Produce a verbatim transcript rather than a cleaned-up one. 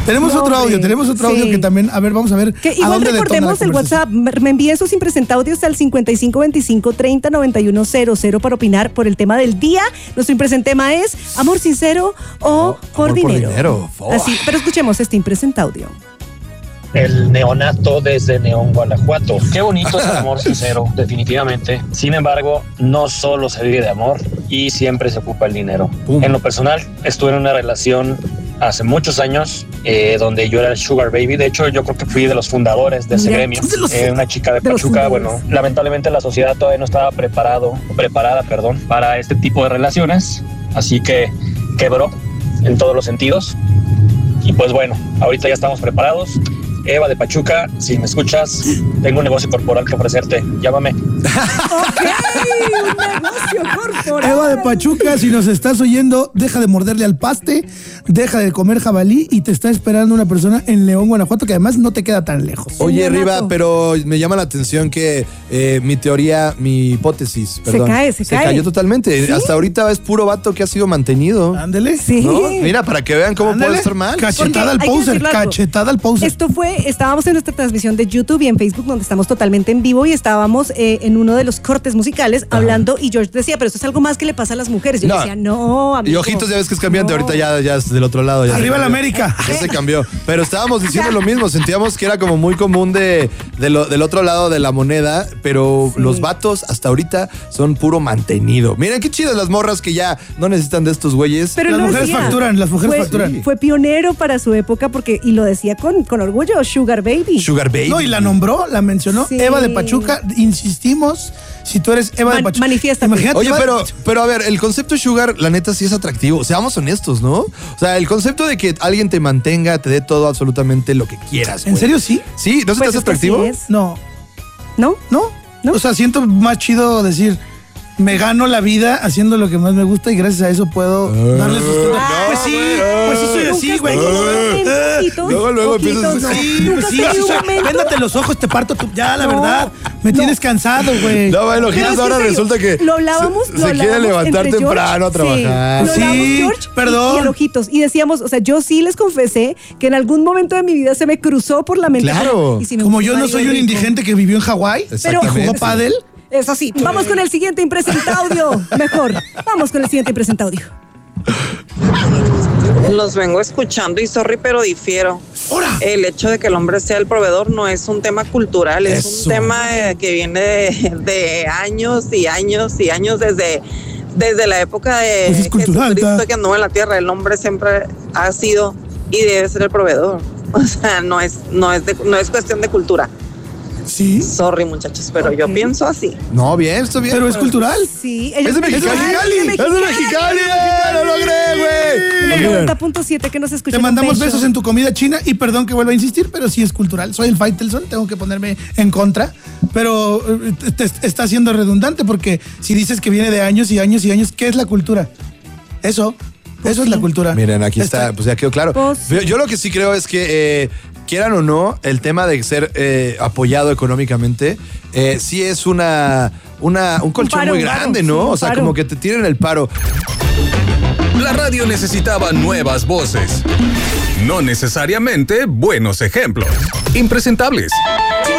Tenemos no, otro audio, tenemos otro sí. audio que también, a ver, vamos a ver. Que a igual dónde recordemos el WhatsApp, me envíen sus impresenta audios al cincuenta y cinco veinticinco treinta noventa y uno cero cero para opinar por el tema del día. Nuestro impresentema es amor sincero o oh, por amor dinero. Por dinero. Oh. Así, pero escuchemos este impresenta audio. El neonato desde Neón, Guanajuato. Qué bonito es el amor sincero, definitivamente. Sin embargo, no solo se vive de amor y siempre se ocupa el dinero. Pum. En lo personal, estuve en una relación hace muchos años eh, donde yo era el sugar baby. De hecho, yo creo que fui de los fundadores de ese yeah. gremio. De los, eh, una chica de, de Pachuca. Bueno, lamentablemente la sociedad todavía no estaba preparado, preparada, perdón, para este tipo de relaciones. Así que quebró en todos los sentidos. Y pues bueno, ahorita ya estamos preparados. Eva de Pachuca, si me escuchas, tengo un negocio corporal que ofrecerte. Llámame. Ok, un negocio corporal. Eva de Pachuca, si nos estás oyendo, deja de morderle al paste, deja de comer jabalí y te está esperando una persona en León, Guanajuato, que además no te queda tan lejos. Oye, Riva, pero me llama la atención que eh, mi teoría, mi hipótesis, perdón. Se cae, se, se cae. cayó totalmente. ¿Sí? Hasta ahorita es puro vato que ha sido mantenido. Ándele. Sí. ¿No? Mira, para que vean cómo Ándele. puede estar mal. Cachetada al poser, cachetada al poser. Esto fue, estábamos en nuestra transmisión de YouTube y en Facebook, donde estamos totalmente en vivo, y estábamos eh, en uno de los cortes musicales Ajá. hablando, y George decía, pero esto es algo más que le pasa a las mujeres. Yo no. decía, no, amigo. Y Ojitos ya ves que es cambiante, no. ahorita ya, ya es del otro lado. Ya Arriba la América. Ya se cambió. Pero estábamos diciendo lo mismo, sentíamos que era como muy común de, de lo, del otro lado de la moneda, pero sí. los vatos hasta ahorita son puro mantenido. Miren qué chidas las morras que ya no necesitan de estos güeyes. Pero las mujeres decía, facturan, las mujeres fue, facturan. Sí. Fue pionero para su época, porque, y lo decía con, con orgullo, Sugar Baby. Sugar Baby. No, y la nombró, la mencionó. Sí. Eva de Pachuca, insistimos, si tú eres Eva Man, de Pachuca. Manifiesta. Oye, pero, pero a ver, el concepto Sugar, la neta, sí es atractivo. Seamos honestos, ¿no? O sea, el concepto de que alguien te mantenga, te dé todo, absolutamente lo que quieras. ¿En güey. serio sí? ¿Sí? ¿No se pues te hace atractivo? Sí es. No. ¿No? ¿No? ¿No? O sea, siento más chido decir, me gano la vida haciendo lo que más me gusta y gracias a eso puedo uh, darle sustento. No, pues sí, uh, pues sí soy así, güey. Uh, luego, luego empiezas a decir, sí, pues sí, sí, véndate los ojos, te parto tu, ya, la no, verdad, me no. tienes cansado, güey. No, bueno, Ojitos ahora sí, resulta que lo hablábamos, se, lo se quiere levantar temprano George, a trabajar. Sí, sí George, perdón. Y, y el Ojitos, y decíamos, o sea, yo sí les confesé que en algún momento de mi vida se me cruzó por la mente. Claro. Y si me Como yo no soy un indigente que vivió en Hawái, pero jugó pádel. Eso sí, vamos con el siguiente impresenta audio. Mejor, vamos con el siguiente impresenta audio. Los vengo escuchando y sorry, pero difiero. ¡Hora! El hecho de que el hombre sea el proveedor no es un tema cultural, es Eso. un tema eh, que viene de, de años y años y años desde, desde la época de pues es cultural, Jesucristo que anduvo en la tierra. El hombre siempre ha sido y debe ser el proveedor. O sea, no es, no es, de, no es cuestión de cultura. Sí. Sorry, muchachos, pero okay. yo pienso así. No, bien, está bien. Pero es cultural. Sí. Es de Mexicali. Es de Mexicali. No lo logré, güey. noventa punto siete que nos escucha. Te mandamos besos en tu comida china y perdón que vuelva a insistir, pero sí es cultural. Soy el Faitelson, tengo que ponerme en contra, pero te, te está siendo redundante porque si dices que viene de años y años y años, ¿qué es la cultura? Eso. Eso sí. es la cultura. Miren, aquí está, está pues ya quedó claro. Pues, yo, yo lo que sí creo es que, eh, quieran o no, el tema de ser eh, apoyado económicamente, eh, sí es una, una un colchón un paro, muy grande, paro, ¿no? Sí, o sea, paro. Como que te tiren el paro. La radio necesitaba nuevas voces, no necesariamente buenos ejemplos. Impresentables.